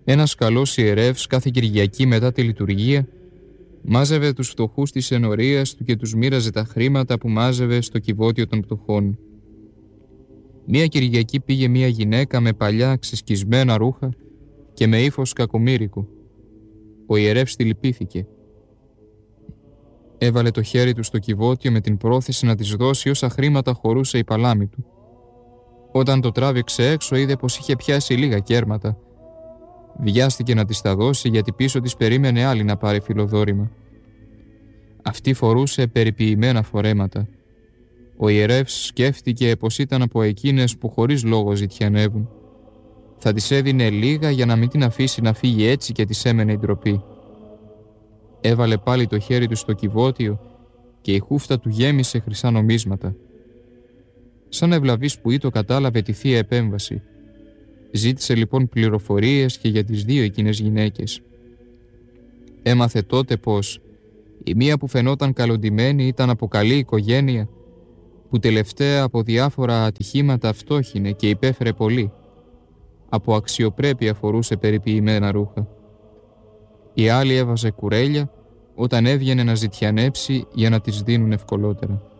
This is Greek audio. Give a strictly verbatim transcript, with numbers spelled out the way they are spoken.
Ένας καλός ιερεύς κάθε Κυριακή μετά τη λειτουργία μάζευε τους φτωχούς της ενορίας του και τους μοίραζε τα χρήματα που μάζευε στο κυβότιο των πτωχών. Μία Κυριακή πήγε μία γυναίκα με παλιά ξεσκισμένα ρούχα και με ύφος κακομοίρικο. Ο ιερεύς τη λυπήθηκε. Έβαλε το χέρι του στο κυβότιο με την πρόθεση να της δώσει όσα χρήματα χωρούσε η παλάμη του. Όταν το τράβηξε έξω είδε πως είχε πιάσει λίγα κέρματα. Βιάστηκε να της τα δώσει γιατί πίσω της περίμενε άλλη να πάρει φιλοδόρημα. Αυτή φορούσε περιποιημένα φορέματα. Ο ιερεύς σκέφτηκε πως ήταν από εκείνες που χωρίς λόγο ζητιανεύουν. Θα της έδινε λίγα για να μην την αφήσει να φύγει έτσι και της έμενε η ντροπή. Έβαλε πάλι το χέρι του στο κυβότιο και η χούφτα του γέμισε χρυσά νομίσματα. Σαν ευλαβής που ήτο κατάλαβε τη θεία επέμβαση. Ζήτησε λοιπόν πληροφορίες και για τις δύο εκείνες γυναίκες. Έμαθε τότε πως η μία που φαινόταν καλοντημένη ήταν από καλή οικογένεια, που τελευταία από διάφορα ατυχήματα φτώχινε και υπέφερε πολύ. Από αξιοπρέπεια φορούσε περιποιημένα ρούχα. Η άλλη έβαζε κουρέλια όταν έβγαινε να ζητιανέψει για να τις δίνουν ευκολότερα.